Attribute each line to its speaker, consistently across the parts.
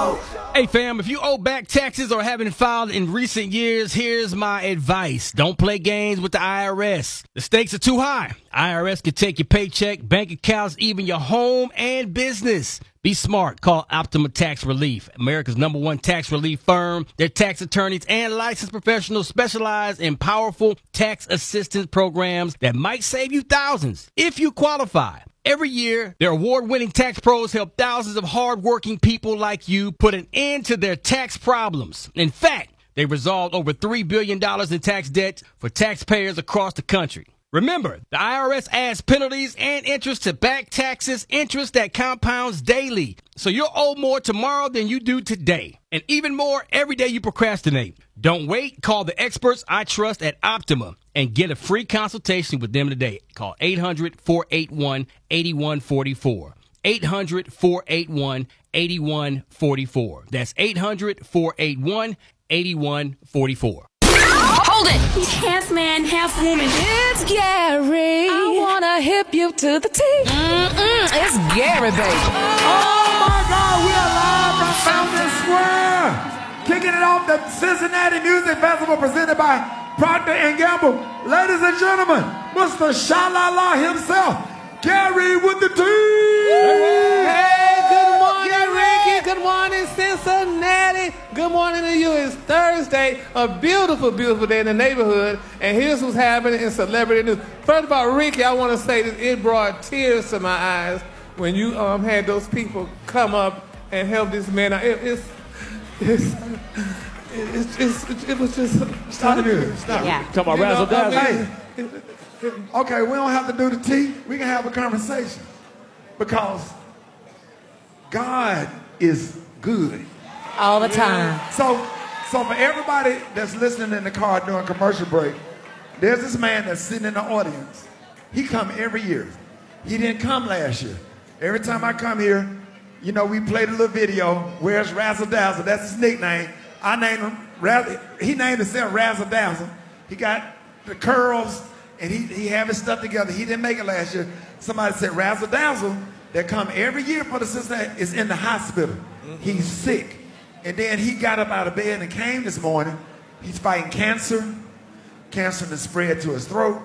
Speaker 1: Hey fam, if you owe back taxes or haven't filed in recent years, here's my advice. Don't play games with the IRS. The stakes are too high. IRS can take your paycheck, bank accounts, even your home and business. Be smart. Call Optima Tax Relief, America's #1 tax relief firm. Their tax attorneys and licensed professionals specialize in powerful tax assistance programs that might save you thousands if you qualify. Every year, their award-winning tax pros help thousands of hard-working people like you put an end to their tax problems. In fact, they resolved over $3 billion in tax debt for taxpayers across the country. Remember, the IRS adds penalties and interest to back taxes, interest that compounds daily. So you'll owe more tomorrow than you do today. And even more every day you procrastinate. Don't wait. Call the experts I trust at Optima and get a free consultation with them today. Call 800-481-8144. 800-481-8144. That's 800-481-8144.
Speaker 2: Hold it! He's half man, half woman.
Speaker 3: It's Gary. I wanna hip you to the T. It's Gary, baby.
Speaker 4: Oh my God, we are live from Fountain Square. Kicking it off, the Cincinnati Music Festival presented by Procter & Gamble. Ladies and gentlemen, Mr. Sha-La-La himself, Gary with the T.
Speaker 5: Hey, good morning, Ricky. Good morning, Cincinnati. Good morning to you. It's Thursday, a beautiful, beautiful day in the neighborhood. And here's what's happening in celebrity news. First of all, Ricky, I want to say that it brought tears to my eyes when you had those people come up and help this man out. It was just...
Speaker 4: Stop the music. Stop.
Speaker 6: Yeah. Talking about razzle dazzle.
Speaker 4: Hey. Okay, we don't have to do the tea. We can have a conversation. Because God is good.
Speaker 3: All the time.
Speaker 4: So for everybody that's listening in the car during commercial break, there's this man that's sitting in the audience. He come every year. He didn't come last year. Every time I come here, you know, we played a little video. Where's Razzle Dazzle? That's his nickname. I named him, he named himself Razzle Dazzle. He got the curls, and he have his stuff together. He didn't make it last year. Somebody said Razzle Dazzle, that come every year for the Cincinnati, is in the hospital. He's sick. And then he got up out of bed and came this morning. He's fighting cancer. Cancer has spread to his throat.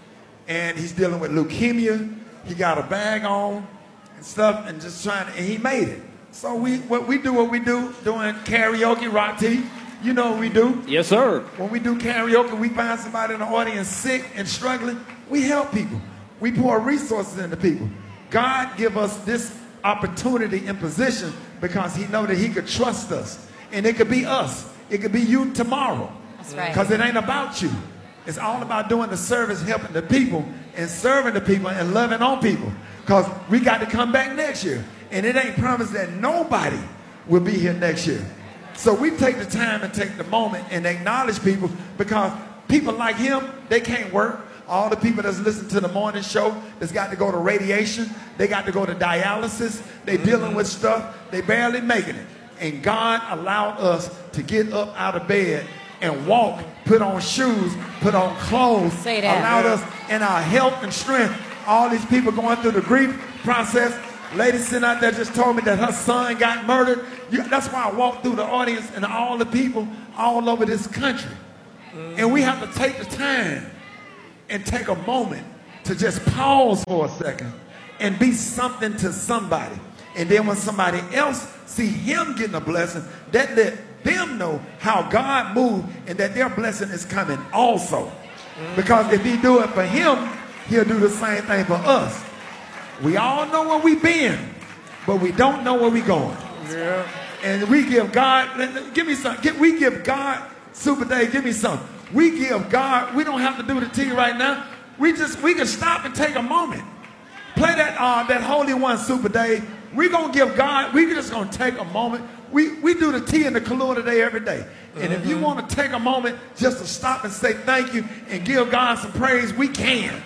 Speaker 4: And he's dealing with leukemia. He got a bag on and stuff and just trying to, and he made it. So we do what we do, doing karaoke, Rock T. You know what we do.
Speaker 6: Yes, sir.
Speaker 4: When we do karaoke, we find somebody in the audience sick and struggling. We help people. We pour resources into people. God give us this opportunity and position because he know that he could trust us. And it could be us. It could be you tomorrow.
Speaker 3: That's right.
Speaker 4: Because it ain't about you. It's all about doing the service, helping the people, and serving the people, and loving on people. Because we got to come back next year. And it ain't promised that nobody will be here next year. So we take the time and take the moment and acknowledge people, because people like him, they can't work. All the people that's listening to the morning show that's got to go to radiation, they got to go to dialysis, they dealing with stuff, they barely making it. And God allowed us to get up out of bed and walk, put on shoes, put on clothes,
Speaker 3: Say that.
Speaker 4: allowed us in our health and strength. All these people going through the grief process. Lady sitting out there just told me that her son got murdered. That's why I walked through the audience and all the people all over this country. And we have to take the time and take a moment to just pause for a second and be something to somebody. And then when somebody else see him getting a blessing, that let them know how God moved and that their blessing is coming also. Because if he do it for him, he'll do the same thing for us. We all know where we've been, but we don't know where we're going.
Speaker 5: Yeah.
Speaker 4: And we give God, give me some, we give God, Super Dave, give me some. We give God, we don't have to do the tea right now. We can stop and take a moment. Play that Holy One, Super Dave. We're going to give God, we're just going to take a moment. We do the tea and the Kahlua today every day. And if you want to take a moment just to stop and say thank you and give God some praise, we can.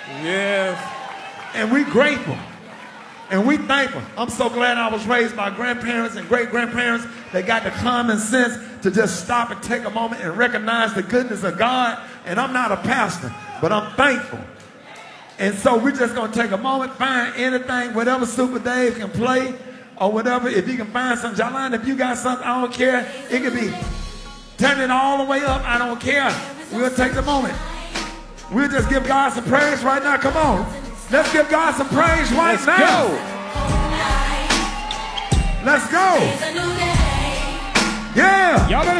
Speaker 5: Yes.
Speaker 4: And we're grateful. And we thankful. I'm so glad I was raised by grandparents and great-grandparents that got the common sense to just stop and take a moment and recognize the goodness of God. And I'm not a pastor, but I'm thankful. And so we're just going to take a moment, find anything, whatever Super Dave can play. or whatever. If you can find something, Jolene, if you got something, I don't care. It could be turn it all the way up. I don't care. We'll take the moment. We'll just give God some praise right now. Come on. Let's give God some praise right now.
Speaker 5: Let's go.
Speaker 4: Let's go. Yeah.
Speaker 1: Y'all better